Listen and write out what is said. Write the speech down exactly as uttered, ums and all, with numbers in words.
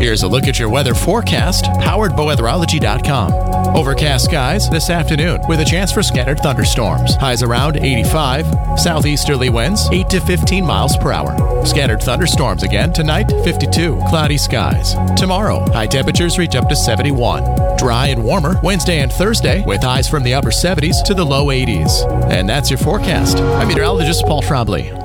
Here's a look at your weather forecast, powered by weatherology dot com. Overcast skies this afternoon with a chance for scattered thunderstorms. Highs around eighty-five. Southeasterly winds eight to fifteen miles per hour. Scattered thunderstorms again tonight, fifty-two. Cloudy skies. Tomorrow, high temperatures reach up to seventy-one. Dry and warmer Wednesday and Thursday with highs from the upper seventies to the low eighties. And that's your forecast. I'm meteorologist Paul Trombley.